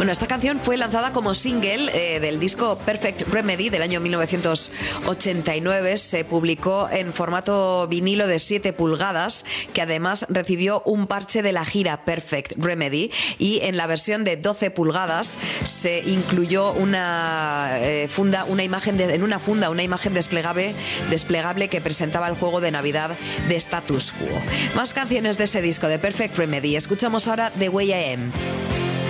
Bueno, esta canción fue lanzada como single del disco Perfect Remedy del año 1989. Se publicó en formato vinilo de 7 pulgadas, que además recibió un parche de la gira Perfect Remedy, y en la versión de 12 pulgadas se incluyó una imagen desplegable que presentaba el juego de Navidad de Status Quo. Más canciones de ese disco de Perfect Remedy. Escuchamos ahora The Way I Am.